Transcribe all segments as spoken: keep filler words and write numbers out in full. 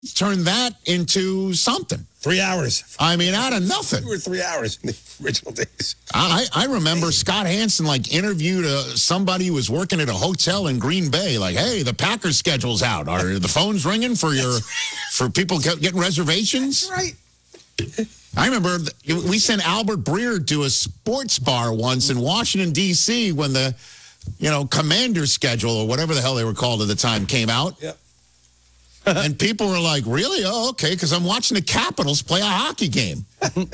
turned that into something. Three hours. I mean, out of nothing. We were three hours in the original days. I, I remember Scott Hansen, like, interviewed a, somebody who was working at a hotel in Green Bay. Like, hey, the Packers schedule's out. Are the phones ringing for your for people getting reservations? That's right. I remember we sent Albert Breer to a sports bar once in Washington, D C when the, you know, Commander schedule or whatever the hell they were called at the time came out. Yep. And people were like, really? Oh, okay, because I'm watching the Capitals play a hockey game.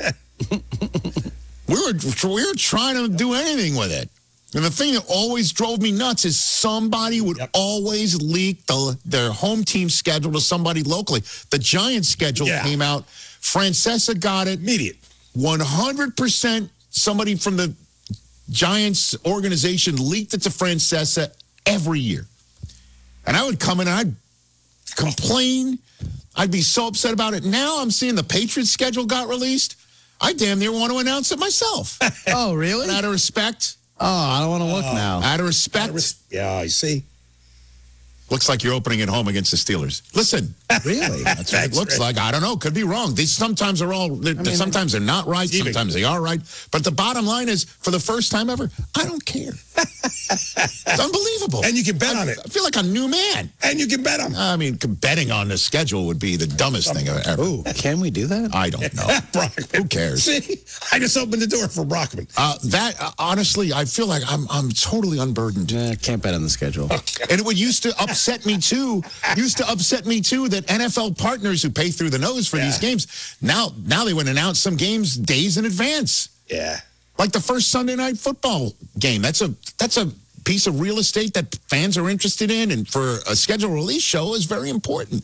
we were we were trying to do anything with it. And the thing that always drove me nuts is somebody would yep. always leak the, their home team schedule to somebody locally. The Giants schedule yeah. came out. Francesa got it. Immediate. one hundred percent somebody from the Giants organization leaked it to Francesa every year. And I would come in and I'd complain. I'd be so upset about it. Now I'm seeing the Patriots schedule got released. I damn near want to announce it myself. Oh, really? Out of respect. Oh, I don't want to look oh. now. Out of respect. Res- yeah, I see. Looks like you're opening at home against the Steelers. Listen. Really? That's what it looks like. I don't know. Could be wrong. These sometimes are all, I mean, sometimes they're not right. Even. Sometimes they are right. But the bottom line is, for the first time ever, I don't care. It's unbelievable. And you can bet I, on it. I feel like a new man. And you can bet on it. I mean, betting on the schedule would be the dumbest thing ever. Ooh, can we do that? I don't know. Brockman. Who cares? See, I just opened the door for Brockman. Uh, that, uh, honestly, I feel like I'm I'm totally unburdened. Yeah, can't bet on the schedule. Okay. And it would used to upset me, too. Used to upset me, too, that N F L partners who pay through the nose for yeah. these games, now, now they would announce some games days in advance. Yeah. Like the first Sunday night football game. That's a that's a piece of real estate that fans are interested in, and for a schedule release show is very important.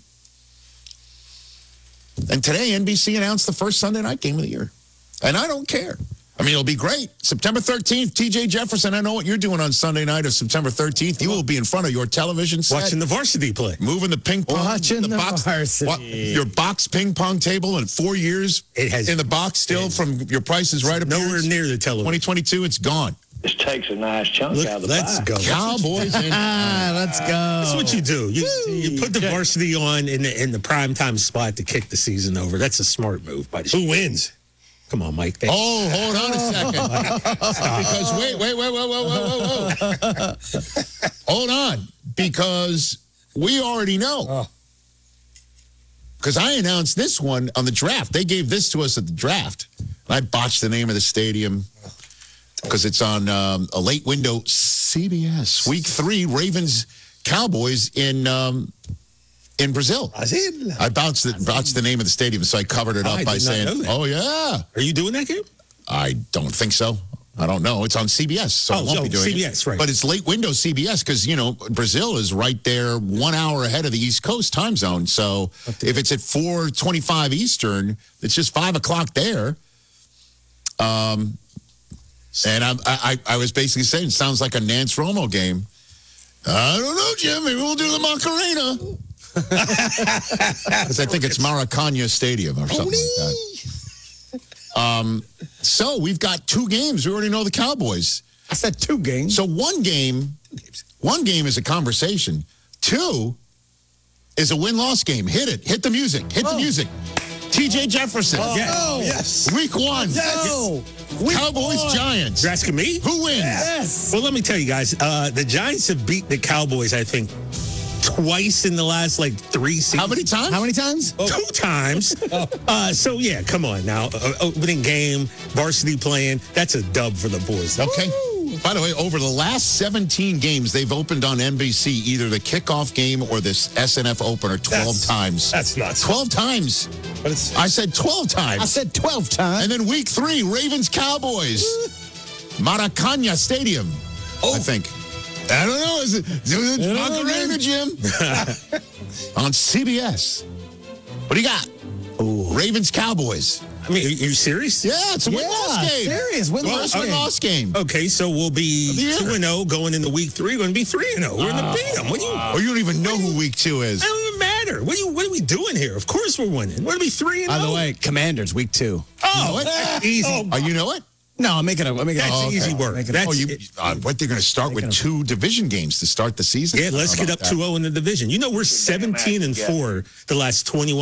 And today, N B C announced the first Sunday night game of the year. And I don't care. I mean, it'll be great. September thirteenth, T J Jefferson, I know what you're doing on Sunday night of September thirteenth. You will be in front of your television set. Watching the varsity play. Moving the ping pong. Watching the, the box, varsity. What, your box ping pong table in four years it has, in the box still from your Price is Right. Nowhere near the television. twenty twenty-two, it's gone. This takes a nice chunk Look, out of the let's pie. go. Cowboys. And, let's go. That's what you do. You, you put the varsity on in the, in the primetime spot to kick the season over. That's a smart move. By the Who wins? Come on, Mike. Thanks. Oh, hold on a second. Because wait, wait, wait, wait, wait, wait, wait, wait. Hold on. Because we already know. Because I announced this one on the draft. They gave this to us at the draft. I botched the name of the stadium because it's on um, a late window. C B S. Week three, Ravens, Cowboys in um, in Brazil. I bounced the, bounced the name of the stadium, so I covered it up I by saying, oh, yeah. Are you doing that game? I don't think so. I don't know. It's on C B S, so oh, I won't oh, be doing C B S, it. Right. But it's late window C B S because, you know, Brazil is right there one hour ahead of the East Coast time zone. So if it's at four twenty-five Eastern, it's just five o'clock there. Um, and I, I, I was basically saying, it sounds like a Nance Romo game. I don't know, Jim. Maybe we'll do the Macarena. Because I think it's Maracana Stadium or something like that. Um, so we've got two games. We already know the Cowboys. I said two games. So one game, one game is a conversation. Two is a win-loss game. Hit it. Hit the music. Hit oh. the music. T J Jefferson. Oh, yes. Oh, yes. Week one. Yes. Oh. Cowboys, one. Giants. You're asking me? Who wins? Yes. Well, let me tell you guys. Uh, the Giants have beat the Cowboys, I think, twice in the last, like, three seasons. How many times? How many times? Oh. Two times. uh, so, yeah, come on now. Uh, opening game, varsity playing. That's a dub for the boys. Okay. Woo. By the way, over the last seventeen games, they've opened on N B C either the kickoff game or this S N F opener twelve that's, times. That's nuts. twelve times. But it's, I said twelve times. I said twelve times. And then week three, Ravens, Cowboys. Maracana Stadium, oh. I think. I don't know. Is it, is it Macarena, Jim? On C B S. What do you got? Ooh. Ravens, Cowboys. I mean, are you serious? Yeah, it's a yeah, win-loss game. Serious win-loss well, game. Win-loss game. Okay, so we'll be two and zero going into week three. We're going to be three and zero. We're going to beat them. What do you? Or you don't even know who week two is. It don't even matter. What are you? What are we doing here? Of course we're winning. We're going to be three and zero. zero. By the way, Commanders week two. Oh, you know easy. Oh, oh, you know it? No, I'm making it. I'm making That's it. easy work. Make it- That's Oh, you, it. uh, what they're going to start with two division games to start the season? Yeah, let's How get about up two oh in the division. You know, we're seventeen and four the last twenty-one